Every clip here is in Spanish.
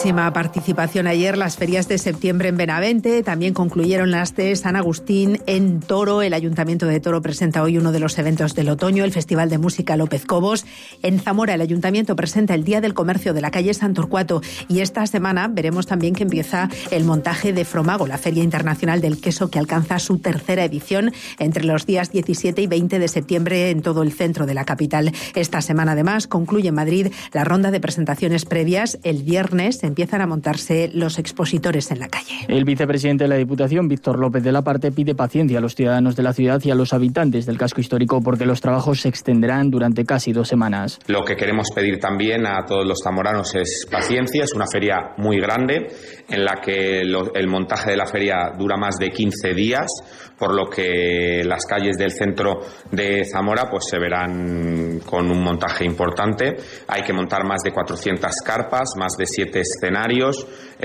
Participación ayer las ferias de septiembre en Benavente, también concluyeron las de San Agustín en Toro. El Ayuntamiento de Toro presenta hoy uno de los eventos del otoño, el Festival de Música López Cobos. En Zamora el Ayuntamiento presenta el Día del Comercio de la calle San Torcuato y esta semana veremos también que empieza el montaje de Fromago, la Feria Internacional del Queso que alcanza su tercera edición entre los días 17 y 20 de septiembre en todo el centro de la capital. Esta semana además concluye en Madrid la ronda de presentaciones previas. El viernes empiezan a montarse los expositores en la calle. El vicepresidente de la Diputación, Víctor López de la Parte, pide paciencia a los ciudadanos de la ciudad y a los habitantes del casco histórico porque los trabajos se extenderán durante casi 2 semanas. Lo que queremos pedir también a todos los zamoranos es paciencia. Es una feria muy grande en la que el montaje de la feria dura más de 15 días, por lo que las calles del centro de Zamora pues se verán con un montaje importante. Hay que montar más de 400 carpas, más de 7 escenarios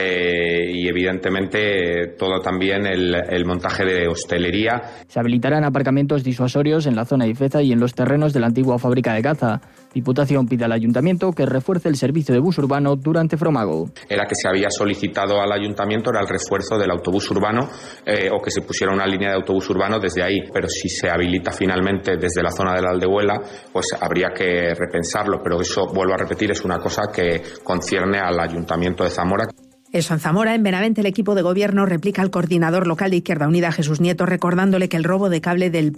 y evidentemente todo también el montaje de hostelería. Se habilitarán aparcamientos disuasorios en la zona de Ifeza y en los terrenos de la antigua fábrica de caza. Diputación pide al Ayuntamiento que refuerce el servicio de bus urbano durante Fromago. Era que se había solicitado al Ayuntamiento era el refuerzo del autobús urbano o que se pusiera una línea de autobús urbano desde ahí, pero si se habilita finalmente desde la zona de la Aldehuela, pues habría que repensarlo, pero eso, vuelvo a repetir, es una cosa que concierne al Ayuntamiento de Zamora. Eso en Zamora. En Benavente el equipo de gobierno replica al coordinador local de Izquierda Unida, Jesús Nieto, recordándole que el robo de cable del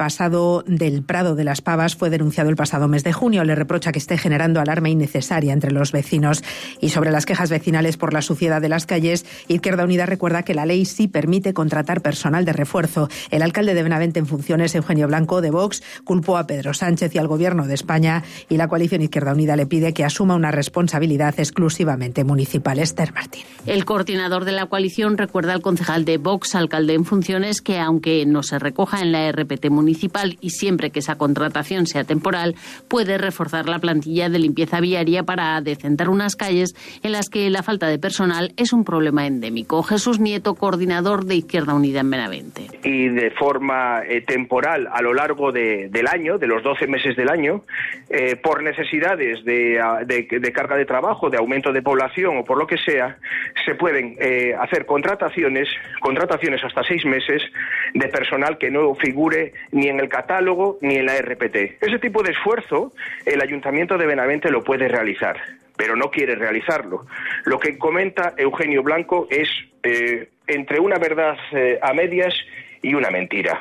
Prado de las Pavas fue denunciado el pasado mes de junio. Le reprocha que esté generando alarma innecesaria entre los vecinos. Y sobre las quejas vecinales por la suciedad de las calles, Izquierda Unida recuerda que la ley sí permite contratar personal de refuerzo. El alcalde de Benavente en funciones, Eugenio Blanco, de Vox, culpó a Pedro Sánchez y al Gobierno de España, y la coalición Izquierda Unida le pide que asuma una responsabilidad exclusivamente municipal. Esther Martín. El coordinador de la coalición recuerda al concejal de Vox, alcalde en funciones, que aunque no se recoja en la RPT municipal y siempre que esa contratación sea temporal, puede reforzar la plantilla de limpieza viaria para decentar unas calles en las que la falta de personal es un problema endémico. Jesús Nieto, coordinador de Izquierda Unida en Benavente. Y de forma temporal a lo largo del año, de los 12 meses del año, por necesidades de carga de trabajo, de aumento de población o por lo que sea, se pueden hacer contrataciones hasta 6 meses de personal que no figure ni en el catálogo ni en la RPT. Ese tipo de esfuerzo el Ayuntamiento de Benavente lo puede realizar, pero no quiere realizarlo. Lo que comenta Eugenio Blanco es entre una verdad a medias y una mentira.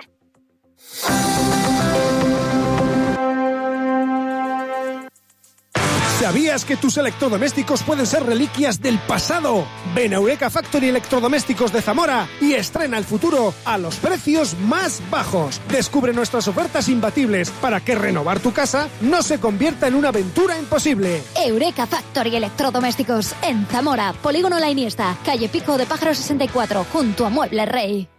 ¿Sabías que tus electrodomésticos pueden ser reliquias del pasado? Ven a Eureka Factory Electrodomésticos de Zamora y estrena el futuro a los precios más bajos. Descubre nuestras ofertas imbatibles para que renovar tu casa no se convierta en una aventura imposible. Eureka Factory Electrodomésticos en Zamora, Polígono La Iniesta, calle Pico de Pájaro 64, junto a Mueble Rey.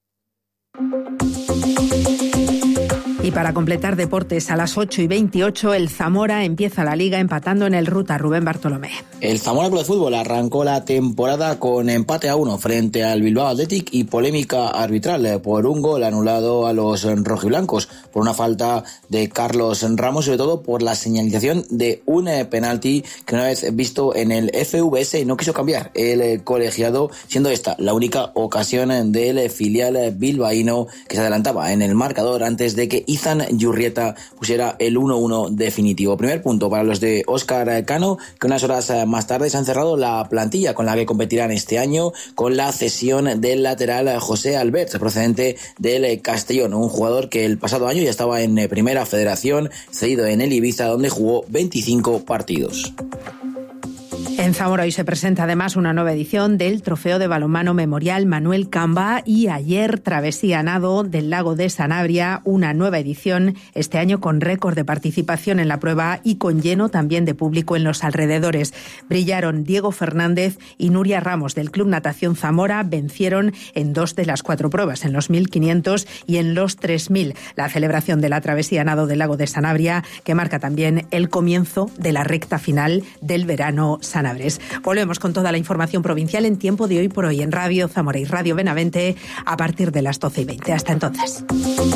Y para completar deportes, a las 8:28 el Zamora empieza la Liga empatando en el Ruta. Rubén Bartolomé. El Zamora Club de Fútbol arrancó la temporada con empate a 1 frente al Bilbao Athletic y polémica arbitral por un gol anulado a los rojiblancos por una falta de Carlos Ramos, sobre todo por la señalización de un penalti que una vez visto en el FVS no quiso cambiar el colegiado, siendo esta la única ocasión del filial bilbaíno que se adelantaba en el marcador antes de que Izan Yurrieta pusiera el 1-1 definitivo. Primer punto para los de Óscar Cano, que unas horas más tarde se han cerrado la plantilla con la que competirán este año, con la cesión del lateral José Albert, procedente del Castellón, un jugador que el pasado año ya estaba en Primera Federación, cedido en el Ibiza, donde jugó 25 partidos. En Zamora hoy se presenta además una nueva edición del Trofeo de Balonmano Memorial Manuel Camba y ayer Travesía Nado del Lago de Sanabria, una nueva edición este año con récord de participación en la prueba y con lleno también de público en los alrededores. Brillaron Diego Fernández y Nuria Ramos del Club Natación Zamora, vencieron en 2 de las 4 pruebas, en los 1500 y en los 3000. La celebración de la Travesía Nado del Lago de Sanabria, que marca también el comienzo de la recta final del verano sanabria. Volvemos con toda la información provincial en Tiempo de Hoy por Hoy en Radio Zamora y Radio Benavente a partir de las 12:20. Hasta entonces.